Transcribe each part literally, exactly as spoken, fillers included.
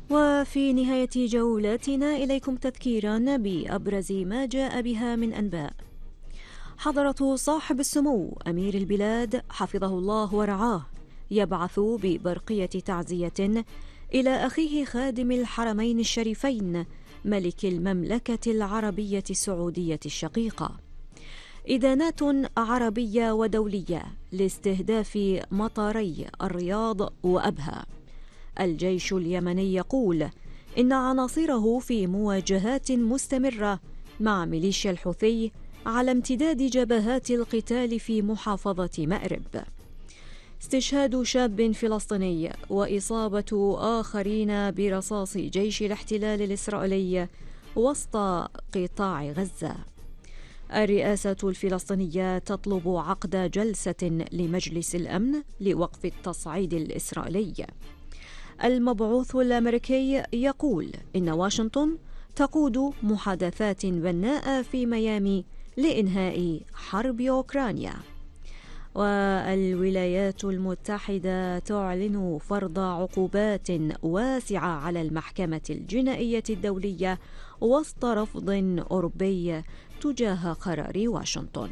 وفي نهاية جولتنا إليكم تذكيرا بأبرز ما جاء بها من أنباء. حضرة صاحب السمو أمير البلاد حفظه الله ورعاه يبعث ببرقية تعزية إلى أخيه خادم الحرمين الشريفين ملك المملكة العربية السعودية الشقيقة. إدانات عربية ودولية لاستهداف مطاري الرياض وأبها. الجيش اليمني يقول إن عناصره في مواجهات مستمرة مع ميليشيا الحوثي على امتداد جبهات القتال في محافظة مأرب. استشهاد شاب فلسطيني وإصابة آخرين برصاص جيش الاحتلال الإسرائيلي وسط قطاع غزة. الرئاسة الفلسطينية تطلب عقد جلسة لمجلس الأمن لوقف التصعيد الإسرائيلي. المبعوث الأمريكي يقول إن واشنطن تقود محادثات بناءة في ميامي لإنهاء حرب أوكرانيا. والولايات المتحدة تعلن فرض عقوبات واسعة على المحكمة الجنائية الدولية وسط رفض أوروبي تجاه قرار واشنطن.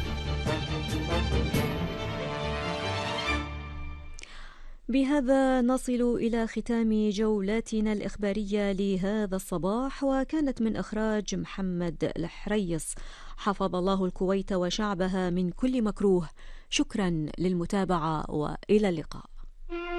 بهذا نصل إلى ختام جولاتنا الإخبارية لهذا الصباح، وكانت من إخراج محمد الحريص. حفظ الله الكويت وشعبها من كل مكروه. شكرا للمتابعة وإلى اللقاء.